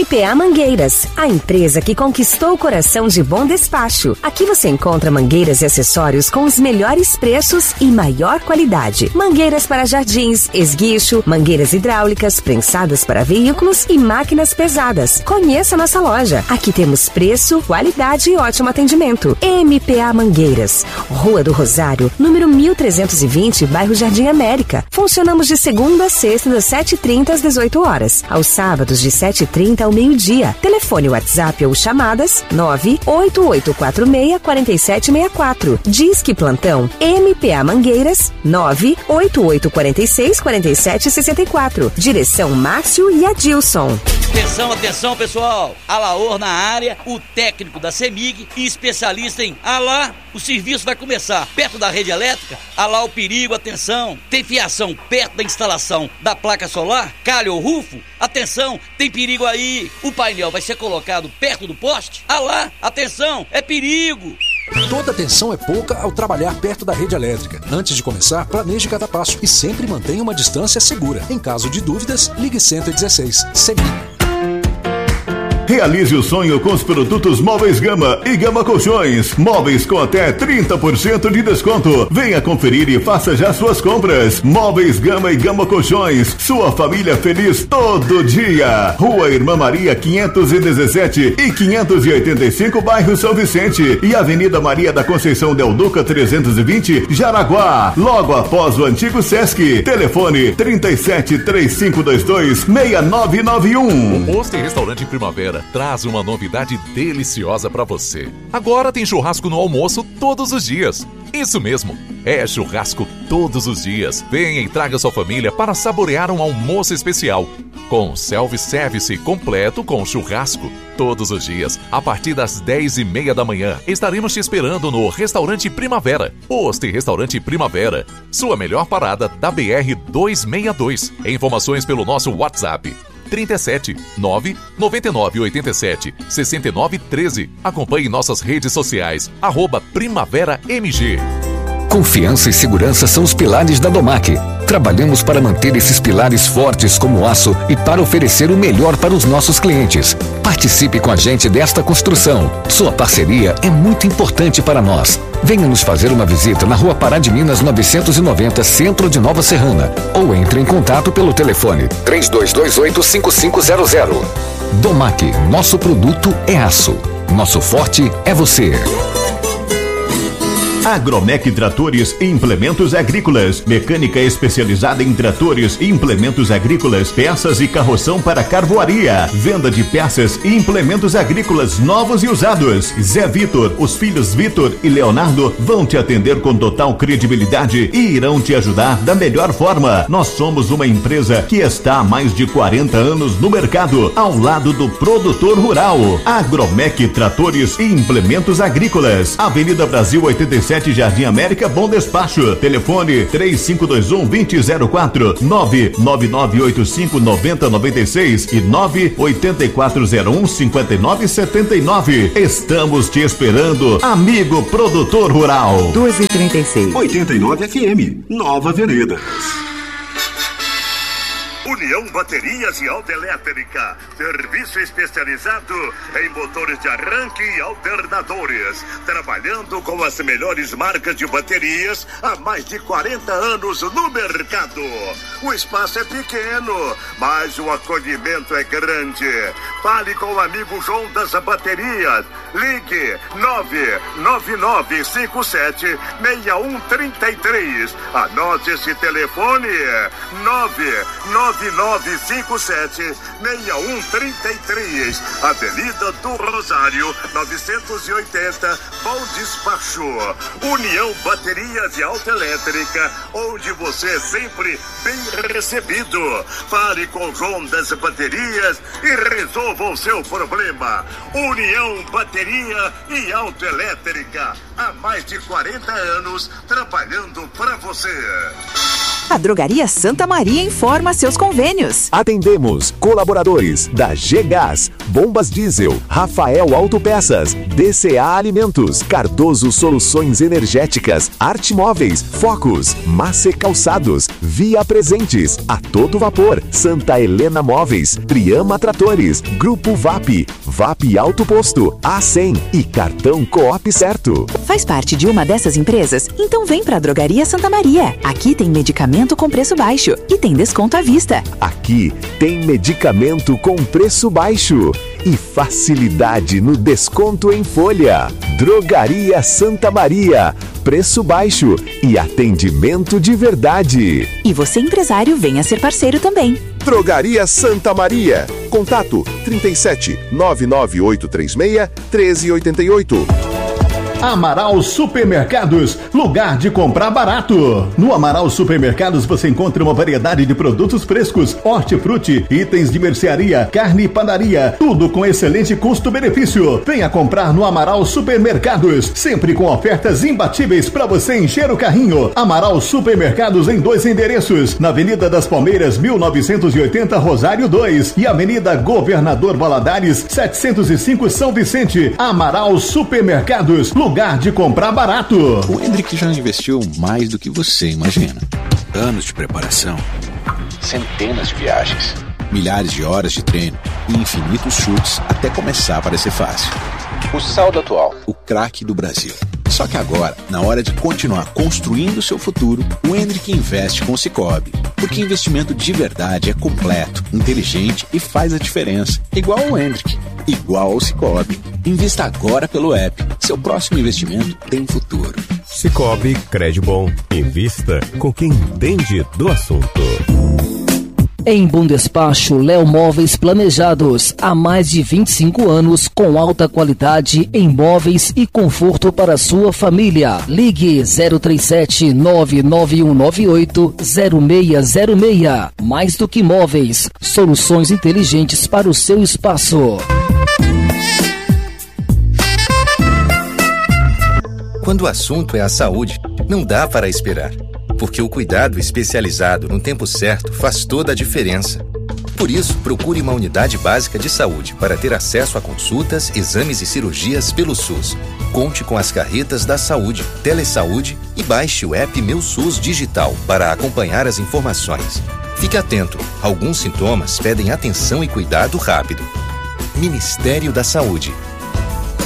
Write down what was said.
MPA Mangueiras, a empresa que conquistou o coração de Bom Despacho. Aqui você encontra mangueiras e acessórios com os melhores preços e maior qualidade. Mangueiras para jardins, esguicho, mangueiras hidráulicas, prensadas para veículos e máquinas pesadas. Conheça nossa loja. Aqui temos preço, qualidade e ótimo atendimento. MPA Mangueiras, Rua do Rosário, número 1320, bairro Jardim América. Funcionamos de segunda a sexta, das 7h30 às 18 horas. Aos sábados, de 7h30 ao meio-dia. Telefone WhatsApp ou chamadas 98846-4764. Disque Plantão MPA Mangueiras 98846-4764. Direção Márcio e Adilson. Atenção, atenção, pessoal. Alaor na área, o técnico da CEMIG e especialista em Alá. O serviço vai começar perto da rede elétrica. Alá o perigo, atenção. Tem fiação perto da instalação da placa solar? Calha ou rufo? Atenção, tem perigo aí. O painel vai ser colocado perto do poste? Alá, atenção, é perigo. Toda atenção é pouca ao trabalhar perto da rede elétrica. Antes de começar, planeje cada passo e sempre mantenha uma distância segura. Em caso de dúvidas, ligue 116. CEMIG. Realize o sonho com os produtos Móveis Gama e Gama Colchões. Móveis com até 30% de desconto. Venha conferir e faça já suas compras. Móveis Gama e Gama Colchões. Sua família feliz todo dia. Rua Irmã Maria 517 e 585, bairro São Vicente. E Avenida Maria da Conceição Del Duca 320, Jaraguá. Logo após o antigo Sesc. Telefone 3735226991. O Posto e Restaurante Primavera traz uma novidade deliciosa para você. Agora tem churrasco no almoço todos os dias. Isso mesmo, é churrasco todos os dias. Venha e traga sua família para saborear um almoço especial. Com self-service completo com churrasco. Todos os dias, a partir das 10h30 da manhã, estaremos te esperando no Restaurante Primavera. Posto e Restaurante Primavera. Sua melhor parada da BR-262. Informações pelo nosso WhatsApp. 37 9 99 87 69 13. Acompanhe nossas redes sociais @Primavera MG. Confiança e segurança são os pilares da Domac. Trabalhamos para manter esses pilares fortes como aço e para oferecer o melhor para os nossos clientes. Participe com a gente desta construção. Sua parceria é muito importante para nós. Venha nos fazer uma visita na Rua Pará de Minas 990, Centro de Nova Serrana, ou entre em contato pelo telefone 3228-5500. Domac, nosso produto é aço. Nosso forte é você. Agromec Tratores e Implementos Agrícolas. Mecânica especializada em tratores e implementos agrícolas, peças e carroção para carvoaria. Venda de peças e implementos agrícolas novos e usados. Zé Vitor, os filhos Vitor e Leonardo vão te atender com total credibilidade e irão te ajudar da melhor forma. Nós somos uma empresa que está há mais de 40 anos no mercado, ao lado do produtor rural. Agromec Tratores e Implementos Agrícolas. Avenida Brasil 87, Jardim América, Bom Despacho. Telefone 3521-2004, 99985-9096 e 98401-5979. Estamos te esperando, amigo produtor rural. 2h36. 89 FM, Nova Veredas. União Baterias e Autoelétrica, serviço especializado em motores de arranque e alternadores, trabalhando com as melhores marcas de baterias há mais de 40 anos no mercado. O espaço é pequeno, mas o acolhimento é grande. Fale com o amigo João das Baterias. Ligue 99957-6133. Anote esse telefone: 99957-6133. Avenida do Rosário 980, Bom Despacho. União Baterias e Autoelétrica, onde você é sempre bem recebido. Fale com João das Baterias e resolva o seu problema. União Bateria e Autoelétrica, há mais de 40 anos trabalhando para você. A Drogaria Santa Maria informa seus convênios. Atendemos colaboradores da G-Gás, Bombas Diesel, Rafael Autopeças, DCA Alimentos, Cardoso Soluções Energéticas, Arte Móveis, Focus, Mace Calçados, Via Presentes, A Todo Vapor, Santa Helena Móveis, Triama Tratores, Grupo VAP, VAP Auto Posto, A100 e Cartão Coop Certo. Faz parte de uma dessas empresas? Então vem pra Drogaria Santa Maria. Aqui tem medicamento com preço baixo e tem desconto à vista. Aqui tem medicamento com preço baixo e facilidade no desconto em folha. Drogaria Santa Maria, preço baixo e atendimento de verdade. E você, empresário, venha ser parceiro também. Drogaria Santa Maria. Contato 37 99836 1388. Amaral Supermercados, lugar de comprar barato. No Amaral Supermercados você encontra uma variedade de produtos frescos, hortifruti, itens de mercearia, carne e padaria, tudo com excelente custo-benefício. Venha comprar no Amaral Supermercados, sempre com ofertas imbatíveis para você encher o carrinho. Amaral Supermercados em 2 endereços, na Avenida das Palmeiras 1980 Rosário 2 e Avenida Governador Valadares 705 São Vicente. Amaral Supermercados, lugar de comprar barato. O Hendrick já investiu mais do que você imagina. Anos de preparação, centenas de viagens, milhares de horas de treino e infinitos chutes até começar a parecer fácil. O saldo atual, o craque do Brasil. Só que agora, na hora de continuar construindo seu futuro, o Hendrick investe com o Sicoob. Porque investimento de verdade é completo, inteligente e faz a diferença. Igual ao Hendrick, igual ao Sicoob. Invista agora pelo app. Seu próximo investimento tem futuro. Sicoob, crédito bom. Invista com quem entende do assunto. Em Bom Despacho, Léo Móveis Planejados. Há mais de 25 anos, com alta qualidade em móveis e conforto para sua família. Ligue 037 99198 0606. Mais do que móveis, soluções inteligentes para o seu espaço. Quando o assunto é a saúde, não dá para esperar. Porque o cuidado especializado no tempo certo faz toda a diferença. Por isso, procure uma unidade básica de saúde para ter acesso a consultas, exames e cirurgias pelo SUS. Conte com as carretas da saúde, Telesaúde e baixe o app Meu SUS Digital para acompanhar as informações. Fique atento, alguns sintomas pedem atenção e cuidado rápido. Ministério da Saúde.